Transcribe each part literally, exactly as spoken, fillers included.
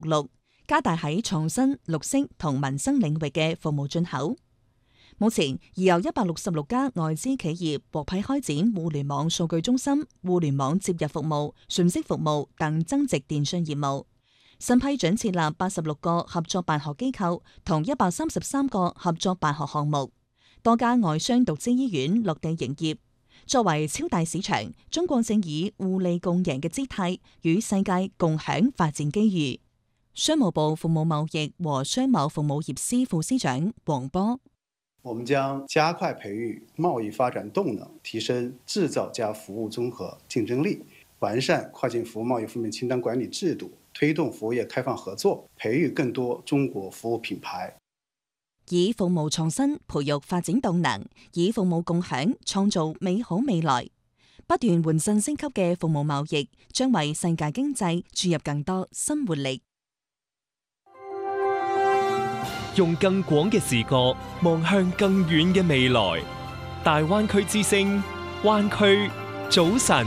六，加大喺創新、綠色同民生領域嘅服務進口。目前已有一百六十六家外資企業獲批開展互聯網數據中心、互聯網接入服務、信息服務等增值電訊業務。新批准設立八十六個合作辦學機構同一百三十三個合作辦學項目，多家外商獨資醫院落地營業。作為超大市場，中國正以互利共贏嘅姿態與世界共享發展機遇。商務部服務貿易和商貿服務業司副司長黃波。 我們將加快培育貿易發展動能，提升製造加服務綜合競爭力，完善跨境服務貿易負面清單管理制度，推動服務業開放合作，培育更多中國服務品牌。 以服務創新培育發展動能，以服務共享創造美好未來。不斷換陣升級嘅服務貿易，將為世界經濟注入更多新活力。 用更廣嘅視角望向更遠嘅未來，大灣區之聲，灣區早晨。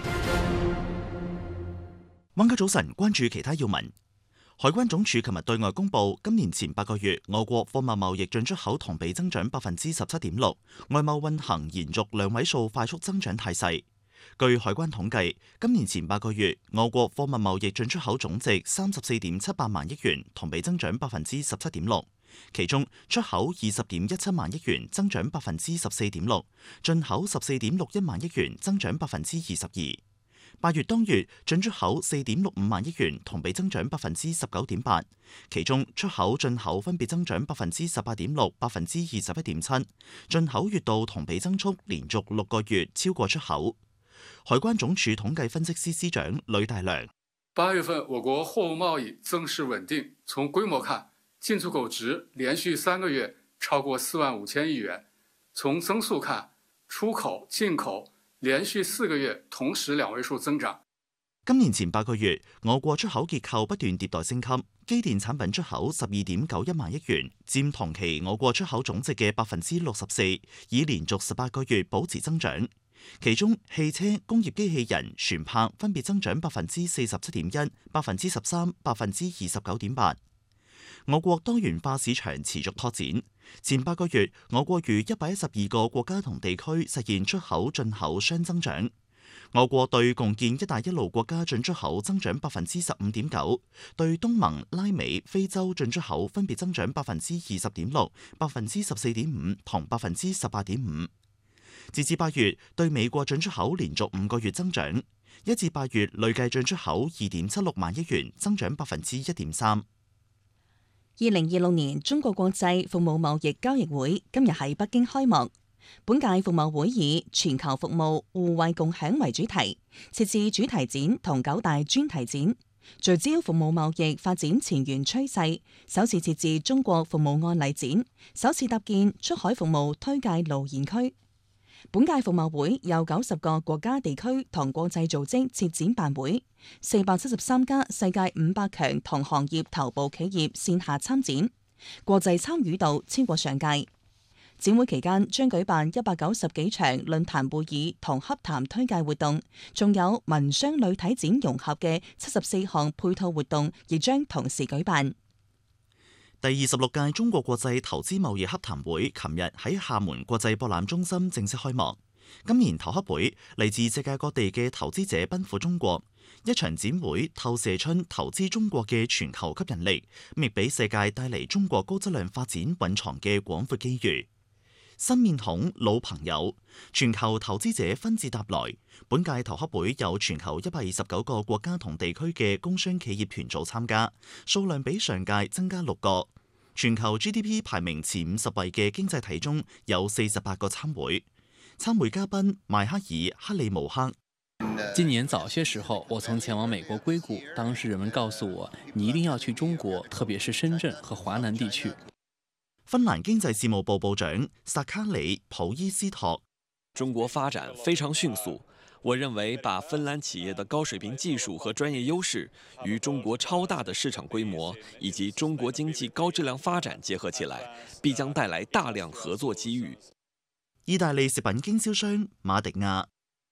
灣區早晨，關注其他要聞。海關總署琴日對外公布，今年前八個月我國貨物貿易進出口同比增長百分之十七點六，外貿運行延續兩位數快速增長態勢。據海關統計，今年前八個月我國貨物貿易進出口總值三十四點七八萬億元，同比增長百分之十七點六。其中出口二十點一七萬億元，增長百分之十四點六；進口十四點六一萬億元，增長百分之二十二。八月當月進出口四點六五萬億元，同比增長百分之十九點八。其中出口進口分別增長百分之十八點六、百分之二十一點七。進口月度同比增速連續六個月超過出口。海關總署統計分析司司長呂大良： 八月份我國貨物貿易增勢穩定，從規模看，進出口值連續三個月超過四萬五千億元。從增速看，出口、進口連續四個月同時兩位數增長。 今年前八個月，我國出口結構不斷迭代升級，機電產品出口十二點九一萬億元，佔同期我國出口總值嘅百分之六十四，已連續十八個月保持增長。其中汽車、工業機器人、船舶分別增長百分之四十七點一、百分之十三、百分之二十九點八。我國多元化市場持續拓展，前八個月我國逾一百一十二個國家同地區實現出口進口雙增長。我國對共建「一帶一路」國家進出口增長百分之十五點九，對東盟、拉美、非洲進出口分別增長百分之二十點六、百分之十四點五同百分之十八點五。截至八月，對美國進出口連續五個月增長，一至八月累計進出口二點七六萬億元，增長百分之一點三。 二零二六年中國國際服務貿易交易會今日喺北京開幕。本屆服貿會以全球服務互惠共享為主題，設置主題展同九大專題展，聚焦服務貿易發展前沿趨勢。首次設置中國服務案例展，首次搭建出海服務推介路演區。本屆服貿會由九十個國家地區同國際組織設展辦會，四百七十三家世界五百強同行業頭部企業線下參展，國際參與度超過上屆。展會期間將舉辦一百九十幾場論壇會議同洽談推介活動，仲有民商旅體展融合嘅七十四項配套活動，亦將同時舉辦。 第二十六屆中國國際投資貿易洽談會琴日喺廈門國際博覽中心正式開幕。今年投洽會嚟自世界各地嘅投資者奔赴中國，一場展會透射出投資中國嘅全球吸引力，亦俾世界帶嚟中國高質量發展蘊藏嘅廣闊機遇。新面孔、老朋友，全球投資者紛至沓來。本屆投洽會有全球一百二十九個國家同地區嘅工商企業團組參加，數量比上屆增加六個。全球 G D P 排名前五十位嘅經濟體中有四十八個參會。參會嘉賓邁克爾·克里姆克： 今年早些時候，我曾前往美國硅谷，當時人們告訴我，你一定要去中國，特別是深圳和華南地區。 芬蘭經濟事務部部長薩卡里·普伊斯托： 中國發展非常迅速，我認為把芬蘭企業的高水平技術和專業優勢與中國超大的市場規模以及中國經濟高質量發展結合起來，必將帶來大量合作機遇。 意大利食品經銷商馬迪亞：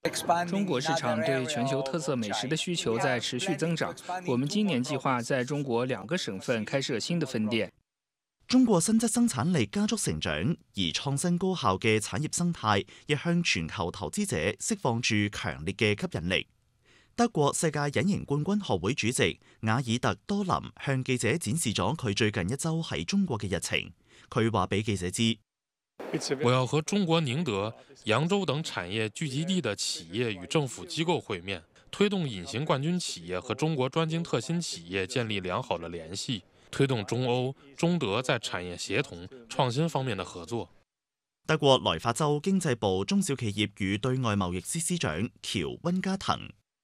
中國市場對全球特色美食的需求在持續增長，我們今年計劃在中國兩個省份開設新的分店。 中國新質生產力加速成長，而創新高效嘅產業生態亦向全球投資者釋放住強烈嘅吸引力。德國世界隱形冠軍學會主席瓦爾特多林向記者展示咗佢最近一周喺中國嘅日程。佢話俾記者知： 我要和中國寧德、揚州等產業聚集地的企業與政府機構會面，推動隱形冠軍企業和中國專精特新企業建立良好的聯繫，推動中歐、中德在產業協同、創新方面的合作。 德國萊法州經濟部中小企業與對外貿易司司長喬溫加騰。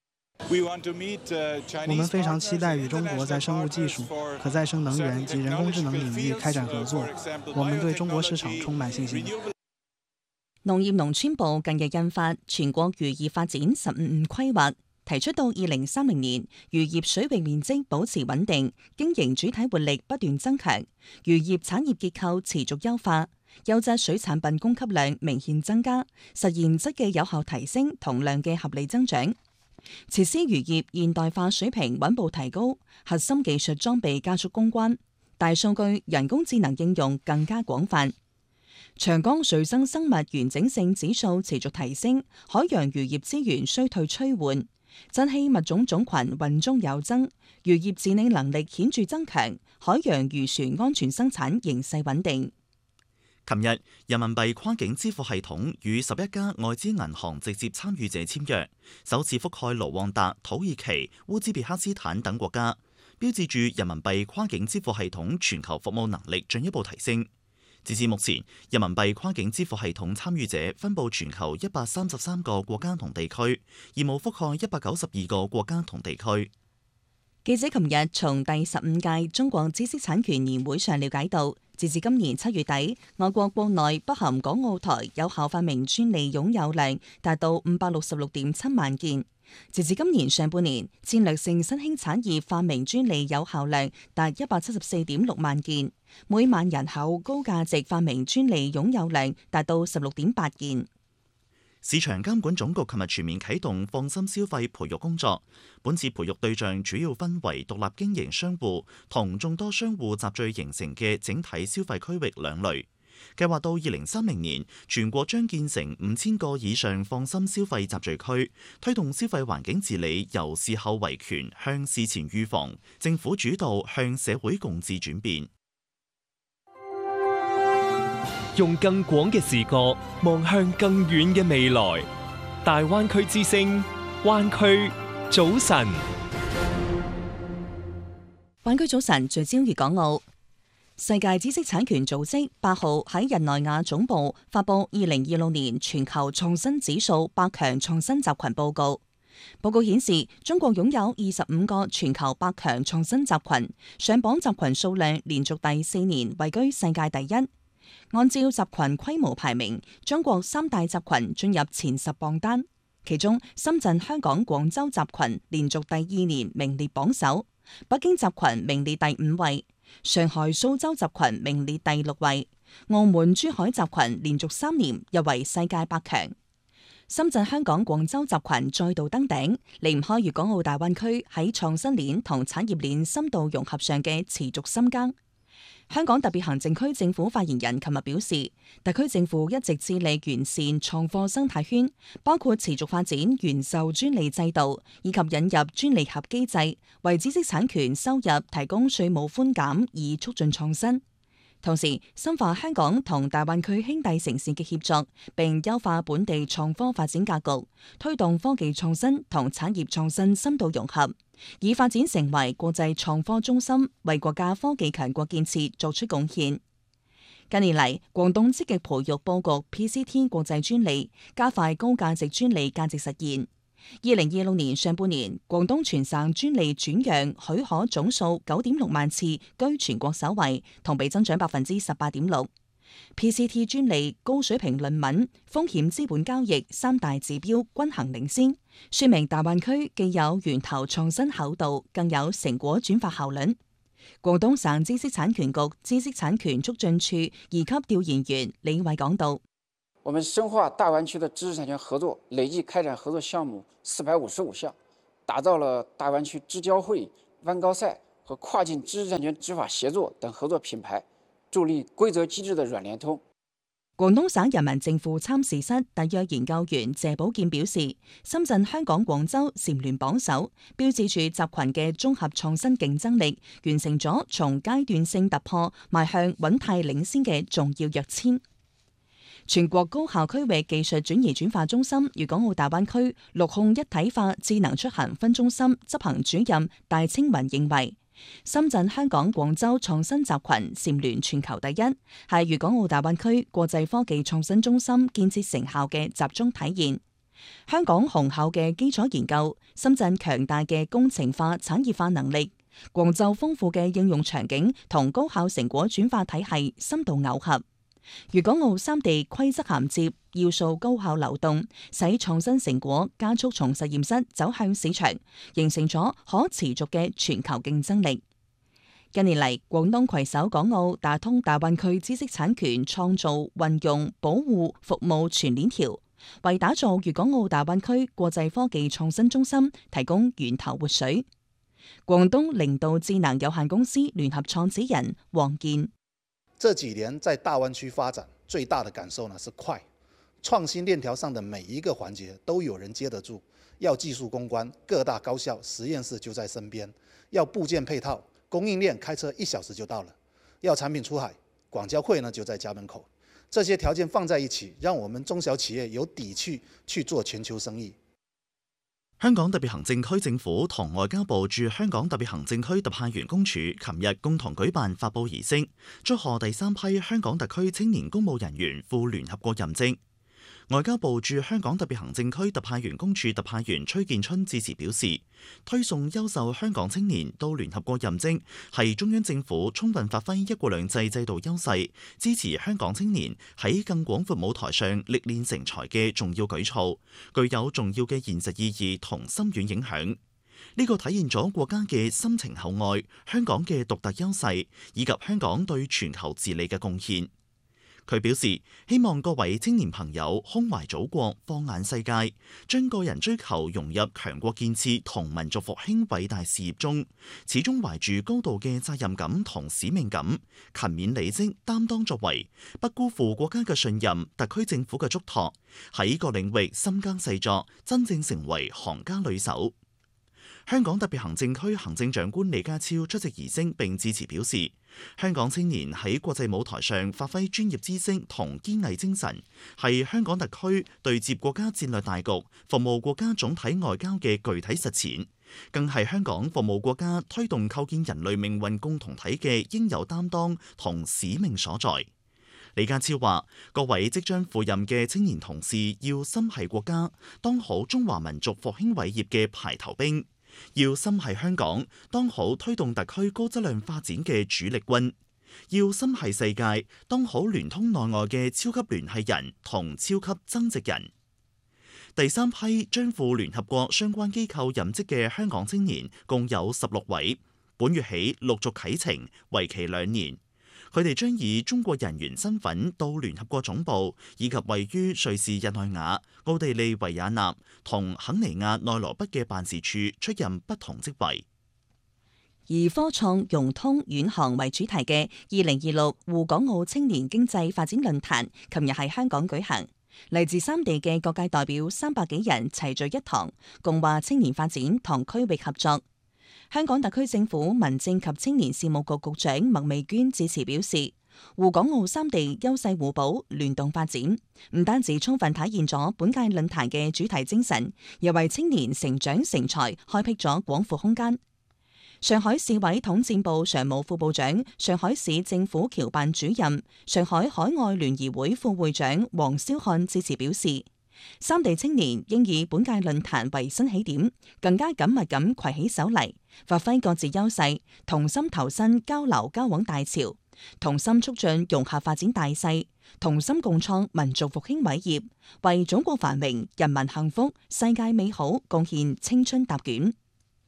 我們非常期待與中國在生物技術、可再生能源及人工智能領域開展合作。我們對中國市場充滿信心。 農業農村部近日印發全國漁業發展十五五規劃，提出到二零三零年，漁業水域面積保持穩定，經營主體活力不斷增強，漁業產業結構持續優化，優質水產品供給量明顯增加，實現質嘅有效提升同量嘅合理增長。實施漁業現代化水平穩步提高，核心技術裝備加速攻關，大數據、人工智能應用更加廣泛。長江水生生物完整性指數持續提升，海洋漁業資源衰退趨緩，珍稀物種種群混中有增，漁業治理能力顯著增強，海洋漁船安全生產形勢穩定。 琴日，人民幣跨境支付系統與十一家外資銀行直接參與者簽約，首次覆蓋盧旺達、土耳其、烏茲別克斯坦等國家，標誌住人民幣跨境支付系統全球服務能力進一步提升。截至目前，人民幣跨境支付系統參與者分佈全球一百三十三個國家同地區，業務覆蓋一百九十二個國家同地區。 記者琴日從第十五屆中國知識產權年會上了解到，截至今年七月底，我國國內北含港澳台有效發明專利擁有量達到五百六十六點七萬件。截至今年上半年，戰略性新興產業發明專利有效量達一百七十四點六萬件，每萬人口高價值發明專利擁有量達到十六點八件。 市場監管總局琴日全面啟動放心消費培育工作，本次培育對象主要分為獨立經營商戶同眾多商戶集聚形成嘅整體消費區域兩類。計劃到二零三零年，全國將建成五千個以上放心消費集聚區，推動消費環境治理由事後維權向事前預防、政府主導向社會共治轉變。 用更廣嘅視角望向更遠嘅未來。大灣區之聲，灣區早晨。 灣區早晨聚焦粵港澳。世界知識產權組織八號喺日內瓦總部發布二零二六年全球創新指數百強創新集群報告。報告顯示，中國擁有二十五個全球百強創新集群，上榜集群數量連續第四年位居世界第一。按照集群規模排名，中國三大集群進入前十榜單，其中深圳、香港、廣州集群連續第二年名列榜首，北京集群名列第五位，上海、蘇州集群名列第六位，澳門、珠海集群連續三年入圍世界百強。深圳、香港、廣州集群再度登頂，離唔開粵港澳大灣區喺創新鏈同產業鏈深度融合上嘅持續深耕。香港特別行政區政府發言人琴日表示，特區政府一直致力完善創科生態圈，包括持續發展原授專利制度，以及引入專利合機制，為知識產權收入提供稅務寬減，以促進創新。同時，深化香港同大灣區兄弟城市嘅協作，並優化本地創科發展格局，推動科技創新同產業創新深度融合，以發展成為國際創科中心，為國家科技強國建設作出貢獻。近年嚟，廣東積極培育佈局 P C T 國際專利，加快高價值專利價值實現。二零二六年上半年，廣東全省專利轉讓許可總數九點六萬次，居全國首位，同比增長百分之十八點六。P C T 專利、高水平論文、風險資本交易三大指標均衡領先，說明大灣區既有源頭創新厚度，更有成果轉化效率。廣東省知識產權局知識產權促進處二級調研員李偉講道。 我们深化大湾区的知识产权合作，累计开展合作项目四百五十五项，打造了大湾区知交会、湾高赛和跨境知識產權執法協作等合作品牌，助力規則機制的軟聯通。 廣東省人民政府參事室特約研究員謝寶劍表示，深圳、香港、廣州蟬聯榜首，標誌住集群嘅綜合創新競爭力完成咗從階段性突破邁向穩態領先嘅重要躍遷。全國高校區域技術轉移轉化中心粵港澳大灣區陸控一體化智能出行分中心執行主任戴清雲認為，深圳、香港、廣州創新集群蟬聯全球第一，係粵港澳大灣區國際科技創新中心建設成效嘅集中體現。香港雄厚嘅基礎研究，深圳強大嘅工程化產業化能力，廣州豐富嘅應用場景同高校成果轉化體系深度耦合。粵港澳三地規則銜接，要素高效流動，使創新成果加速從實驗室走向市場，形成咗可持續嘅全球競爭力。近年嚟，廣東攜手港澳打通大灣區知識產權創造、運用、保護、服務全鏈條，為打造粵港澳大灣區國際科技創新中心提供源頭活水。廣東零度智能有限公司聯合創始人黃健。 這幾年在大灣區發展，最大的感受呢是快，創新鏈條上的每一個環節都有人接得住。要技術攻關，各大高校實驗室就在身邊；要部件配套，供應鏈開車一小時就到了；要產品出海，廣交會呢就在家門口。這些條件放在一起，讓我們中小企業有底氣去做全球生意。 香港特別行政區政府同外交部駐香港特別行政區特派員公署琴日共同舉辦發佈儀式，祝賀第三批香港特區青年公務人員赴聯合國任職。外交部駐香港特別行政區特派員公署特派員崔建春致辭表示，推送優秀香港青年到聯合國任職係中央政府充分發揮一國兩制制度優勢，支持香港青年喺更廣闊舞台上歷練成才嘅重要舉措，具有重要嘅現實意義同深遠影響。呢個體現咗國家嘅深情厚愛、香港嘅獨特優勢以及香港對全球治理嘅貢獻。佢表示，希望各位青年朋友胸懷祖國、放眼世界，將個人追求融入強國建設同民族復興偉大事業中，始終懷住高度嘅責任感同使命感，勤勉履職、擔當作為，不辜負國家嘅信任、特區政府嘅囑託，喺各領域深耕細作，真正成為行家裏手。香港特別行政區行政長官李家超出席儀式並致辭表示，香港青年喺國際舞台上發揮專業知識同堅毅精神，係香港特區對接國家戰略大局、服務國家總體外交嘅具體實踐，更係香港服務國家推動構建人類命運共同體嘅應有擔當同使命所在。李家超話：各位即將赴任嘅青年同事要心繫國家，當好中華民族復興偉業嘅排頭兵。要心繫香港，當好推動特區高質量發展嘅主力軍；要心繫世界，當好聯通內外嘅超級聯繫人同超級增值人。第三批將赴聯合國相關機構任職嘅香港青年共有十六位，本月起陸續啟程，為期兩年。佢哋將以中國人員身份到聯合國總部，以及位於瑞士日內瓦、奧地利維也納同肯尼亞內羅畢嘅辦事處出任不同職位。 以科創融通遠航為主題嘅二零二六滬港澳青年經濟發展論壇，琴日喺香港舉行。嚟自三地嘅各界代表三百幾人齊聚一堂，共話青年發展同區域合作。香港特區政府民政及青年事務局局長麥美娟致辭表示，滬港澳三地優勢互補、聯動發展，唔單止充分體現咗本屆論壇嘅主題精神，又為青年成長成才開闢咗廣闊空間。上海市委統戰部常務副部長、上海市政府僑辦主任、上海海外聯誼會副會長黃霄漢致辭表示，三地青年應以本屆論壇為新起點，更加緊密咁攜起手嚟，發揮各自優勢，同心投身交流交往大潮，同心促進融合發展大勢，同心共創民族復興偉業，為祖國繁榮、人民幸福、世界美好貢獻青春踏卷。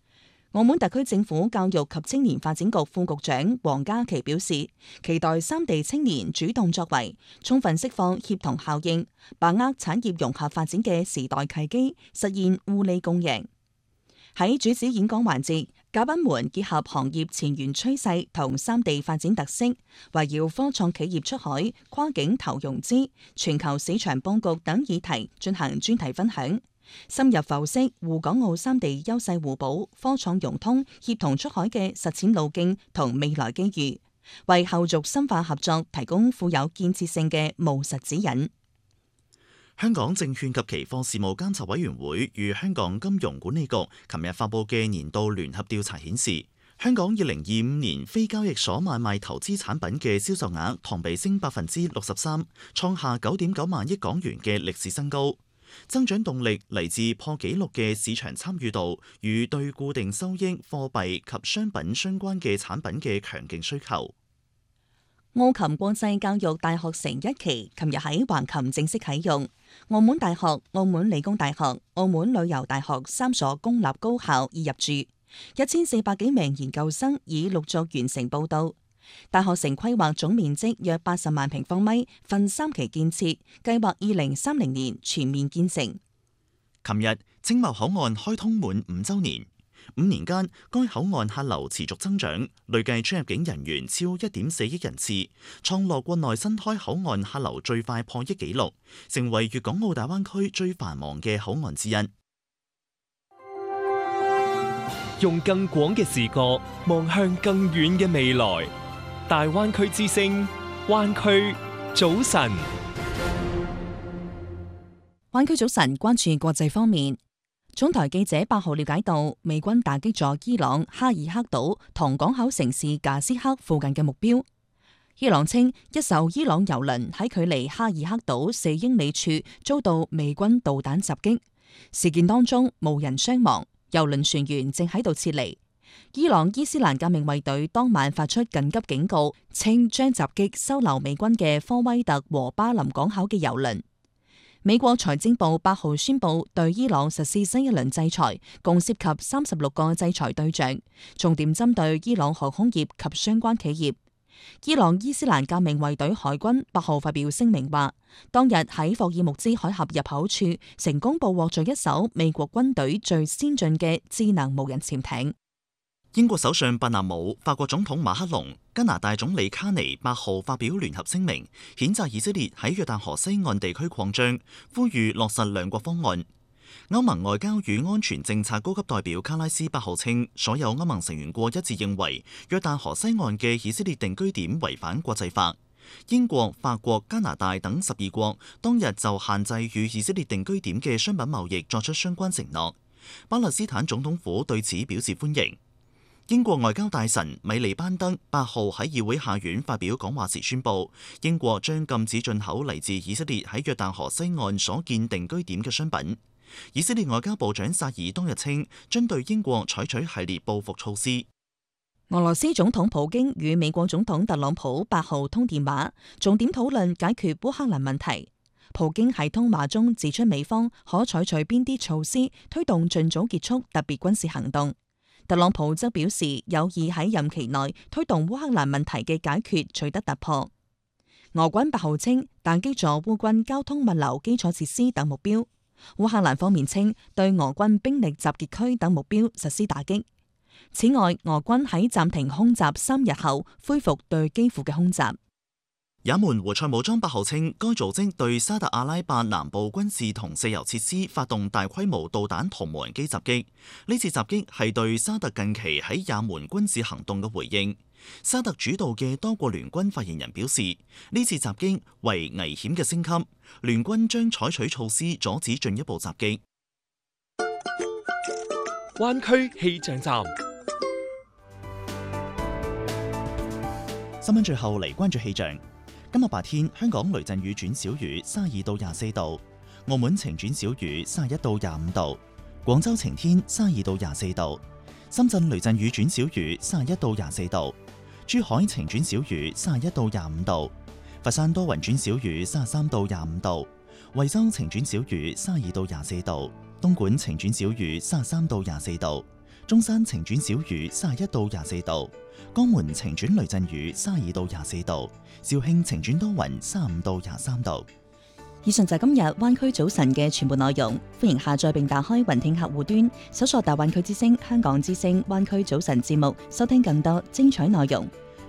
澳門特區政府教育及青年發展局副局長黃嘉琪表示，期待三地青年主動作為，充分釋放協同效應，把握產業融合發展嘅時代契機，實現互利共贏。喺主旨演講環節，嘉賓們結合行業前沿趨勢同三地發展特色，圍繞科創企業出海、跨境投融資、全球市場佈局等議題進行專題分享，深入剖析滬港澳三地優勢互補、科創融通、協同出海嘅實踐路徑同未來機遇，為後續深化合作提供富有建設性嘅務實指引。 香港證券及期貨事務監察委員會與香港金融管理局琴日發布嘅年度聯合調查顯示，香港二零二五年非交易所買賣投資產品嘅銷售額同比升百分之六十三，創下九點九萬億港元嘅歷史新高。增長動力嚟自破紀錄嘅市場參與度與對固定收益、貨幣及商品相關嘅產品嘅強勁需求。 澳琴國際教育大學城一期琴日喺橫琴正式啟用，澳門大學、澳門理工大學、澳門旅遊大學三所公立高校已入駐，一千四百幾名研究生已陸續完成報到。大學城規劃總面積約八十萬平方米，分三期建設，計劃二零三零年全面建成。 琴日青茂口岸開通滿五週年。五年間，該口岸客流持續增長，累計出入境人員超一點四億人次，創落國內新開口岸客流最快破億紀錄，成為粵港澳大灣區最繁忙嘅口岸之一。 用更廣嘅視角望向更遠嘅未來，大灣區之聲，灣區早晨。 灣區早晨，關注國際方面。中台記者八號了解到，美軍打擊咗伊朗哈爾克島同港口城市賈斯克附近嘅目標。伊朗稱，一艘伊朗油輪喺距離哈爾克島四英里處遭到美軍導彈襲擊，事件當中無人傷亡，油輪船員正喺度撤離。伊朗伊斯蘭革命衛隊當晚發出緊急警告，稱將襲擊收留美軍嘅科威特和巴林港口嘅油輪。美國財政部八號宣布對伊朗實施新一輪制裁，共涉及三十六個制裁對象，重點針對伊朗航空業及相關企業。伊朗伊斯蘭革命衛隊海軍八號發表聲明話，當日喺霍爾木茲海峽入口處成功捕獲咗一艘美國軍隊最先進嘅智能無人潛艇。 英國首相伯納姆、法國總統馬克龍、加拿大總理卡尼八號發表聯合聲明，譴責以色列喺約旦河西岸地區擴張，呼籲落實兩國方案。歐盟外交與安全政策高級代表卡拉斯八號稱，所有歐盟成員國一致認為約旦河西岸嘅以色列定居點違反國際法。英國、法國、加拿大等十二國當日就限制與以色列定居點嘅商品貿易作出相關承諾。巴勒斯坦總統府對此表示歡迎。英國外交大臣米利班德八號喺議會下院發表講話時宣布，英國將禁止進口嚟自以色列喺約旦河西岸所建定居點嘅商品。以色列外交部長薩爾當日稱，將對英國採取系列報復措施。 俄羅斯總統普京與美國總統特朗普八號通電話，重點討論解決烏克蘭問題。普京喺通話中指出，美方可採取邊啲措施推動盡早結束特別軍事行動。特朗普則表示有意喺任期內推動烏克蘭問題嘅解決取得突破。俄軍八號稱打擊咗烏軍交通物流基礎設施等目標。烏克蘭方面稱對俄軍兵力集結區等目標實施打擊。此外，俄軍喺暫停空襲三日後恢復對基輔嘅空襲。 也門胡塞武裝八號稱，該組織對沙特阿拉伯南部軍事同石油設施發動大規模導彈同無人機襲擊。呢次襲擊係對沙特近期喺也門軍事行動嘅回應。沙特主導嘅多國聯軍發言人表示，呢次襲擊為危險嘅升級，聯軍將採取措施阻止進一步襲擊。 灣區氣象站。 新聞最後嚟關注氣象。今日白天，香港雷陣雨轉小雨，三十二到廿四度；澳門晴轉小雨，三十一到廿五度；廣州晴天，三十二到廿四度；深圳雷陣雨轉小雨，三十一到廿四度；珠海晴轉小雨，三十一到廿五度；佛山多雲轉小雨，三十三到廿五度；惠州晴轉小雨，三十二到廿四度；東莞晴轉小雨，三十三到廿四度； 中山晴轉小雨三十一到廿四度，江門晴轉雷陣雨三十二到廿四度，肇慶晴轉多雲三十五到廿三度。 以上就係今日灣區早晨嘅全部內容，歡迎下載並打開雲聽客戶端，搜索大灣區之聲、香港之聲灣區早晨節目，收聽更多精彩內容。